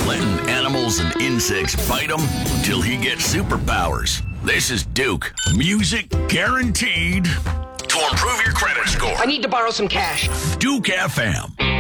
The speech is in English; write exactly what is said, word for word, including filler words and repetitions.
letting animals and insects bite him until he gets superpowers. This is Duke. Music guaranteed to improve your credit score. I need to borrow some cash. Duke F M.